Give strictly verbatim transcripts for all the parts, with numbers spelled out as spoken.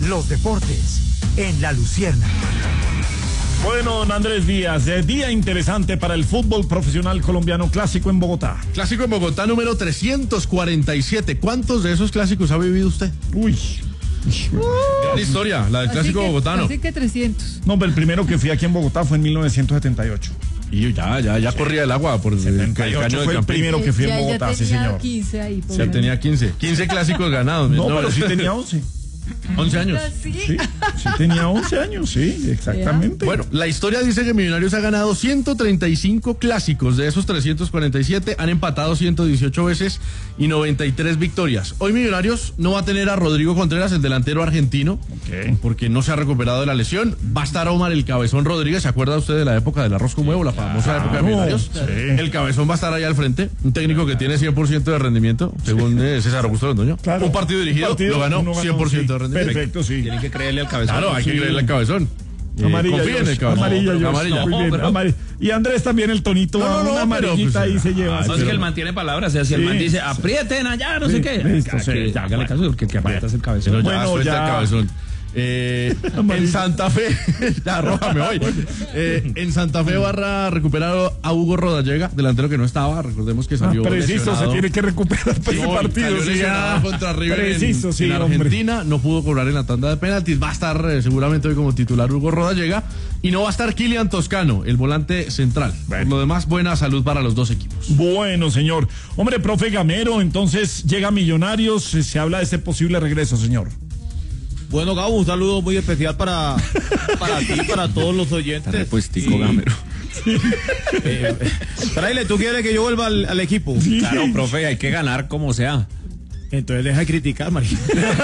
los deportes en La Luciérnaga. Bueno, don Andrés Díaz, eh, día interesante para el fútbol profesional colombiano, clásico en Bogotá. Clásico en Bogotá número trescientos cuarenta y siete. ¿Cuántos de esos clásicos ha vivido usted? Uy. Gran historia, la del Así clásico que, bogotano. Así que trescientos. No, pero el primero que fui aquí en Bogotá fue en mil novecientos setenta y ocho. Y ya, ya, ya corría el agua por el, setenta y ocho el caño fue de el Campín. primero que fui ya, en Bogotá, ya sí tenía señor. quince ahí. Sí, tenía quince. quince clásicos ganados. No, pero sí tenía once. once años. Sí. Sí, sí tenía once años, sí, exactamente. Bueno, la historia dice que Millonarios ha ganado ciento treinta y cinco clásicos, de esos trescientos cuarenta y siete han empatado ciento dieciocho veces y noventa y tres victorias. Hoy Millonarios no va a tener a Rodrigo Contreras, el delantero argentino, Ok. porque no se ha recuperado de la lesión. Va a estar Omar el Cabezón Rodríguez, ¿se acuerda usted de la época del arroz con huevo, la famosa época de Millonarios? sí. El Cabezón va a estar ahí al frente, un técnico que tiene cien por ciento de rendimiento, según eh, César Augusto Londoño. Claro. Un partido dirigido, Un partido, lo ganó, uno cien por ciento sí. de rendimiento. Perfecto, sí. Tienen que creerle al cabezón. Claro, hay Sí. que creerle al Cabezón. Eh, Amarilla, confía en el Josh, Cabezón. amarilla, Josh, Amarilla. muy No, bien, pero- amarilla. Y Andrés también el tonito, No, no, no, una pero, amarillita pues, ahí se lleva. No, sí, es que pero- el man tiene palabras, o sea, si el Sí. man dice aprieten allá, no Sí, sé qué. listo, que- sí, que ya, hágale ya. caso, porque el que aprieta es el cabezón. Pero ya, Bueno, suelta ya. el Cabezón. Eh, en Santa Fe, ya arrójame hoy. Eh, en Santa Fe Barra recuperado a Hugo Rodallega, delantero que no estaba, recordemos que Ah, salió preciso, lesionado. se tiene que recuperar para ese No, partido. salió Sí, lesionado ya. contra River en- Preciso, en, sí, hombre. Argentina, no pudo cobrar en la tanda de penaltis, va a estar eh, seguramente hoy como titular Hugo Rodallega y no va a estar Kylian Toscano, el volante central. Por lo demás, buena salud para los dos equipos. Bueno, señor. Hombre, profe Gamero, entonces llega Millonarios, se, se habla de ese posible regreso, señor. Bueno, Gabo, un saludo muy especial para, para ti, para todos los oyentes. Puestico, Y, Gamero. eh, Fraile, ¿tú quieres que yo vuelva al, al equipo? Claro, profe, hay que ganar como sea. Entonces deja de criticar, María.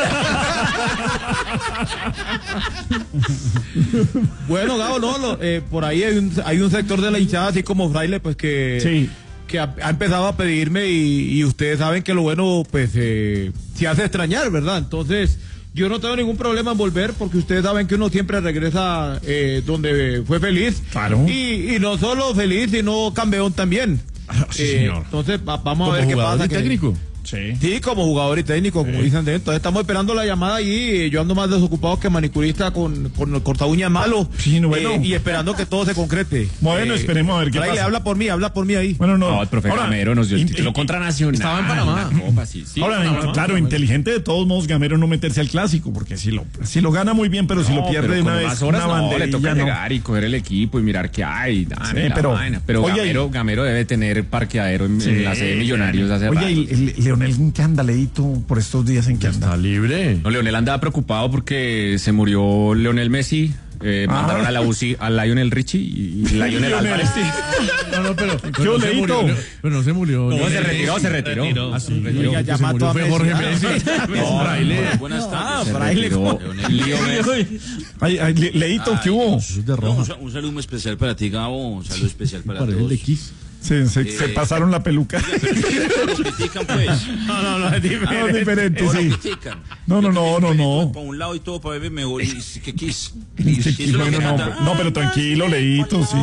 Bueno, Gabo, no, lo- eh, por ahí hay un, hay un sector de la hinchada, así como Fraile, pues que, Sí. que ha, ha empezado a pedirme y, y ustedes saben que lo bueno, pues, eh, se hace extrañar, ¿verdad? Entonces, yo no tengo ningún problema en volver porque ustedes saben que uno siempre regresa eh, donde fue feliz. Claro. Y, y no solo feliz, sino campeón también. Sí, Eh, señor. Entonces, va- vamos a Como ver qué jugador pasa. y que- técnico. Sí. Sí, como jugador y técnico, como dicen de entonces estamos esperando la llamada allí. Yo ando más desocupado que manicurista con, con el corta uñas malo. Sí, no, bueno. Eh, y esperando que todo se concrete. Bueno, esperemos a ver qué Fraile, pasa. habla por mí, habla por mí ahí. Bueno, no. No, el profe Ahora, Gamero nos dio el in- título in- contra Nacional. estaba en Panamá. La Copa, sí, sí. Ahora, Panamá. in- claro, inteligente de todos modos Gamero no meterse al clásico, porque si lo, si lo gana muy bien, pero si No, lo pierde pero de una con vez, más horas una no, le banderilla, toca no. llegar y coger el equipo y mirar qué hay. Dame Sí, la pero- vaina. Pero oye, Gamero, Gamero debe tener parqueadero en, en la sede de Millonarios hace Oye, rato. y el- el Leonel, ¿en qué anda, Leito, por estos días en qué anda? Está libre. No, Leonel andaba preocupado porque se murió Leonel Messi. Eh, Ah. Mandaron a la U C I a Lionel Richie y y Lionel Lionel. Álvarez. No, no, pero, ¿Qué pero no se Leito? murió. Pero no se murió. No, se retiró, se retiró. Ah, sí, Oiga, retiró. Que se llama murió a fue Messi. Jorge Ah, Messi. No, Fraile. Buenas Ah, tardes. Se Fraile. retiró. Lío Messi. Ay, ay, Le- Leito, ¿qué hubo? Eso es de No, rojo. un, sa- un saludo muy especial para ti, Gabo. Un saludo especial para Parece el todos. de Kiss. Se, se, se Eh, pasaron la peluca. Pero es que todos lo critican, pues. No, no, no, es diferente. No, es diferente, Todos sí. lo critican. No, no, no, no, no. Para un lado y todo para beber mejor. Y sí, que quis. Sí, Eso es lo bueno, que no, canta. no, pero tranquilo, Leito, sí.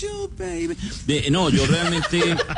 De- no, yo realmente,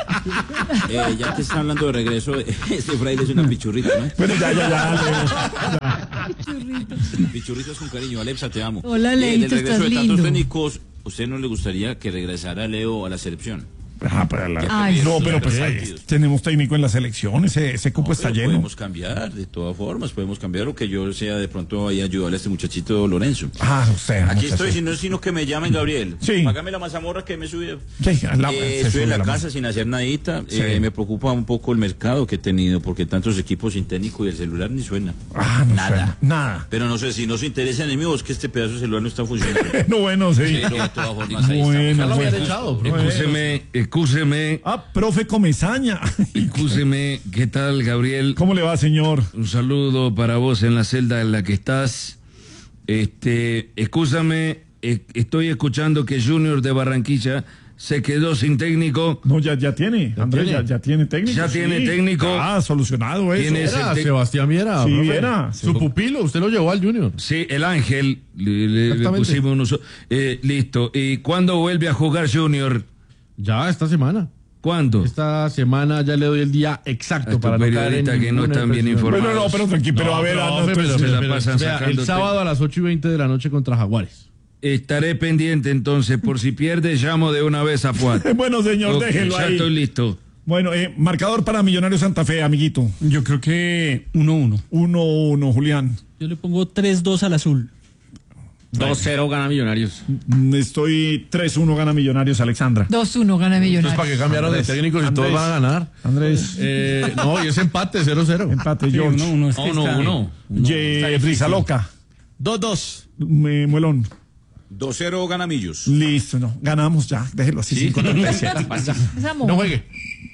eh, ya que está hablando de regreso, este Fraile es una pichurrita, ¿no? Bueno, ya, ya, ya. Leo. Pichurritas con cariño. Alexa, te amo. Hola, Eh, Leito, del regreso estás de tantos lindo. técnicos, ¿usted no le gustaría que regresara Leo a la selección? Ah, para la- Ay, no, sí. pero pues Sí. ahí tenemos técnico en la selección, ese, ese cupo No, está pero lleno. Podemos cambiar, de todas formas, podemos cambiar o que yo sea de pronto ahí a ayudarle a este muchachito Lorenzo. Ah, o sea, Aquí muchacho. estoy, si no es sino que me llamen Gabriel. Sí. Págame la mazamorra que me sube. Sí, a la- Eh, se estoy sube en la la casa mano. sin hacer nadita. Sí. Eh, me preocupa un poco el mercado que he tenido, porque tantos equipos sin técnico y el celular ni suena. Ah, no Nada. suena, nada. Pero no sé si no se interesa en mí o es que este pedazo de celular no está funcionando. No, bueno, sí. Pero de todas formas, ahí Bueno, estamos. lo habían bueno. echado, bro. Excúseme, excúseme, Ah, profe Comesaña. excúseme, ¿qué tal, Gabriel? ¿Cómo le va, señor? Un saludo para vos en la celda en la que estás. Este, excúsame, eh, estoy escuchando que Junior de Barranquilla se quedó sin técnico. No, ya, ya tiene, Andrés, tiene? ya, ya tiene técnico. Ya tiene técnico. Ah, solucionado eso. ¿Quién es? Era el te- Sebastián Viera. Sí, profe. era. Su pupilo, usted lo llevó al Junior. Sí, el Ángel. Le, le- le Exactamente. pusimos unos- eh, listo. ¿Y cuándo vuelve a jugar Junior? Ya, esta semana. ¿Cuándo? Esta semana ya le doy el día exacto A para estos no caer en periodistas que no ninguna están bien impresión. informados. Bueno, no, pero tranquilo, pero No, a ver, profe, ah, no, pero, entonces- se la pero, pasan vea, el sacándote. sábado a las ocho y veinte de la noche contra Jaguares. Estaré pendiente entonces, por si pierde, llamo de una vez a Fuad. Bueno, señor, Ok, déjelo ya ahí. estoy listo. Bueno, eh, marcador para Millonarios Santa Fe, amiguito. Yo creo que uno uno. uno uno, Julián. Yo le pongo tres dos al azul. dos cero gana Millonarios. Mm, Estoy tres uno, gana Millonarios, Alexandra. dos uno gana Entonces, Millonarios. ¿para qué cambiaron de Andrés, técnicos si Andrés. todos van a ganar? Andrés. Eh, no, y es empate, cero cero. Empate, Sí, George. uno uno. Es que Uno, está- uno. Ye- Risa Loca. dos dos. Me- Muelón. dos cero gana Millos. Listo, no. Ganamos ya. Déjelo así. cinco treinta y siete. Es amor. No juegue.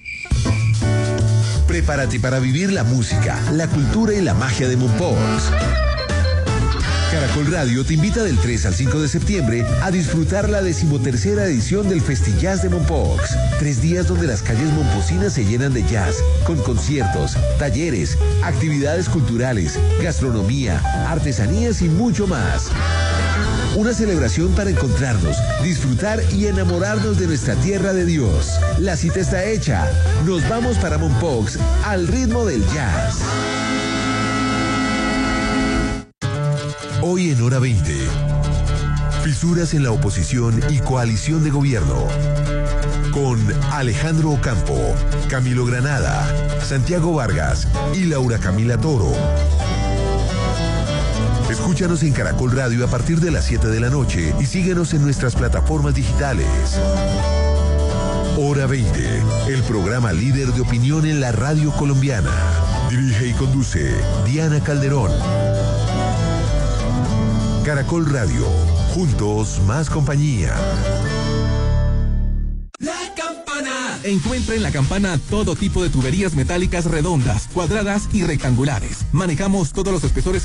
Prepárate para vivir la música, la cultura y la magia de Mompox. Caracol Radio te invita del tres al cinco de septiembre a disfrutar la decimotercera edición del Festijazz de Mompox. Tres días donde las calles momposinas se llenan de jazz, con conciertos, talleres, actividades culturales, gastronomía, artesanías y mucho más. Una celebración para encontrarnos, disfrutar y enamorarnos de nuestra tierra de Dios. La cita está hecha. Nos vamos para Mompox al ritmo del jazz. Hoy en Hora veinte. Fisuras en la oposición y coalición de gobierno. Con Alejandro Ocampo, Camilo Granada, Santiago Vargas y Laura Camila Toro. Escúchanos en Caracol Radio a partir de las siete de la noche y síguenos en nuestras plataformas digitales. Hora veinte, el programa líder de opinión en la radio colombiana. Dirige y conduce Diana Calderón. Caracol Radio, juntos más compañía. Encuentra en La Campana todo tipo de tuberías metálicas redondas, cuadradas y rectangulares. Manejamos todos los espesores